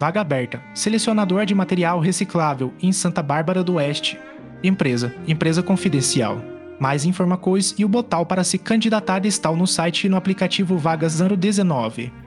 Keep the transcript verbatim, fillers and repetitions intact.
Vaga aberta. Selecionador de material reciclável em Santa Bárbara do Oeste. Empresa. Empresa confidencial. Mais informações e o botão para se candidatar estão no site e no aplicativo Vagas zero dezenove.